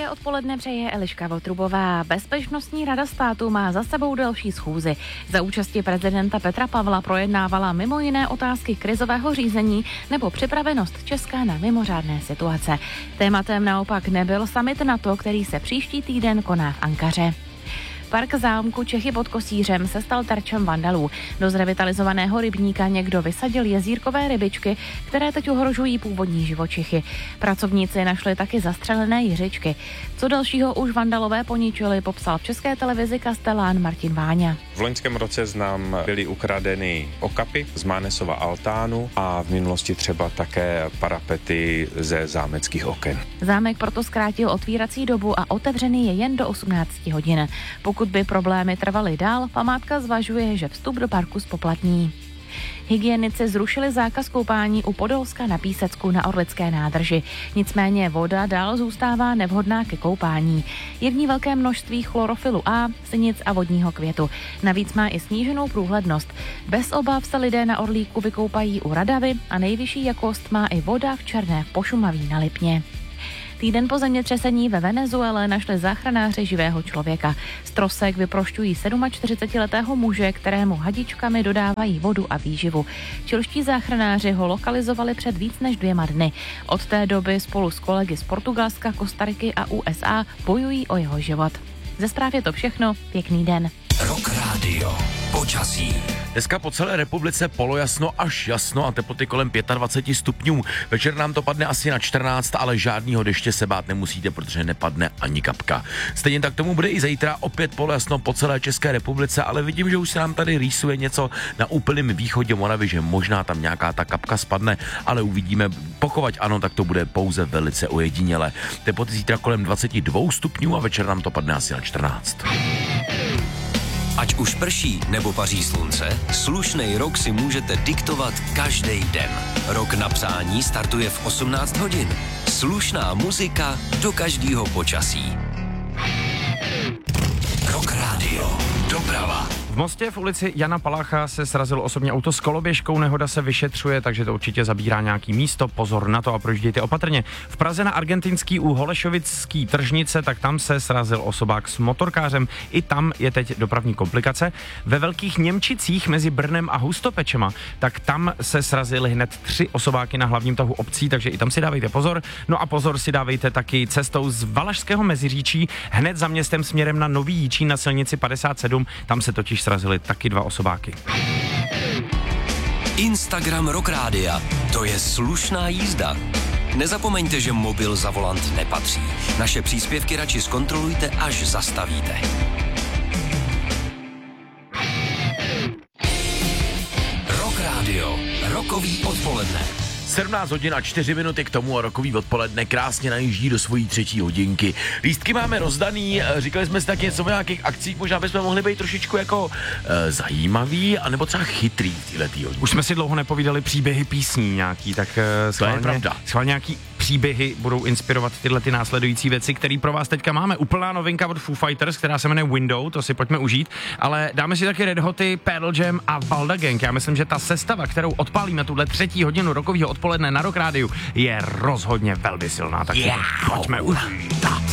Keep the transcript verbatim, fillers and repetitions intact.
Hezké odpoledne přeje Eliška Votrubová. Bezpečnostní rada státu má za sebou delší schůzi. Za účasti prezidenta Petra Pavla projednávala mimo jiné otázky krizového řízení nebo připravenost Česka na mimořádné situace. Tématem naopak nebyl summit NATO, který se příští týden koná v Ankaře. Park zámku Čechy pod Kosířem se stal terčem vandalů. Do zrevitalizovaného rybníka někdo vysadil jezírkové rybičky, které teď ohrožují původní živočichy. Pracovníci našli taky zastřelené jiřičky. Co dalšího už vandalové poničili, popsal v České televizi kastelán Martin Váňa. V loňském roce nám byly ukradeny okapy z Mánesova altánu a v minulosti třeba také parapety ze zámeckých oken. Zámek proto zkrátil otvírací dobu a otevřený je jen do osmnácti hodin. Pokud by problémy trvaly dál, památka zvažuje, že vstup do parku zpoplatní. Hygienici zrušili zákaz koupání u Podolska na Písecku na Orlické nádrži. Nicméně voda dál zůstává nevhodná ke koupání. Je v ní velké množství chlorofilu A, sinic a vodního květu. Navíc má i sníženou průhlednost. Bez obav se lidé na Orlíku vykoupají u Radavy a nejvyšší jakost má i voda v Černé v Pošumaví na Lipně. Týden po zemětřesení ve Venezuele našli záchranáři živého člověka. Z trosek vyprošťují čtyřicetisedmiletého muže, kterému hadičkami dodávají vodu a výživu. Čilští záchranáři ho lokalizovali před víc než dvěma dny. Od té doby spolu s kolegy z Portugalska, Kostariky a U S A bojují o jeho život. Ze zpráv je to všechno. Pěkný den. Rock Radio. Počasí. Dneska po celé republice polojasno až jasno a teploty kolem dvacet pět stupňů. Večer nám to padne asi na čtrnáct, ale žádnýho deště se bát nemusíte, protože nepadne ani kapka. Stejně tak tomu bude i zítra, opět polojasno po celé České republice, ale vidím, že už se nám tady rýsuje něco na úplném východě Moravy, že možná tam nějaká ta kapka spadne, ale uvidíme. Pokud ano, tak to bude pouze velice ojediněle. Teploty zítra kolem dvacet dva stupňů a večer nám to padne asi na čtrnáct. Ať už prší nebo paří slunce, slušnej rok si můžete diktovat každý den. Rok na přání startuje v osmnáct hodin. Slušná muzika do každého počasí. Rock Radio. Doprava. V Mostě v ulici Jana Palacha se srazilo osobní auto s koloběžkou, nehoda se vyšetřuje, takže to určitě zabírá nějaký místo, pozor na to a projíždějte opatrně. V Praze na Argentinský u Holešovický tržnice, tak tam se srazil osobák s motorkářem, i tam je teď dopravní komplikace. Ve Velkých Němčicích mezi Brnem a Hustopečema, tak tam se srazily hned tři osobáky na hlavním tahu obcí, takže i tam si dávejte pozor. No a pozor si dávejte taky cestou z Valašského Meziříčí, hned za městem směrem na Nový Jičín na silnici padesát sedm, tam se totiž srazily taky dva osobáky. Instagram Rock Rádia. To je slušná jízda. Nezapomeňte, že mobil za volant nepatří. Naše příspěvky radši zkontrolujte, až zastavíte. Rock Radio. Rokový odpoledne. sedmnáct hodin a čtyři minuty k tomu a rokový odpoledne krásně najíždí do svojí třetí hodinky. Lístky máme rozdaný, říkali jsme si tak něco o nějakých akcích, možná bychom mohli být trošičku jako e, zajímavý, anebo třeba chytrý v této hodině. Už jsme si dlouho nepovídali příběhy písní nějaký, tak e, schválně, schválně nějaký příběhy budou inspirovat tyhle ty následující věci, které pro vás teďka máme. Úplná novinka od Foo Fighters, která se jmenuje Window, to si pojďme užít, ale dáme si taky Red Hoty, Pearl Jam a Balda Gang. Já myslím, že ta sestava, kterou odpálíme tuhle třetí hodinu rokového odpoledne na Rock Rádiu, je rozhodně velmi silná, tak yeah. pojďme užít.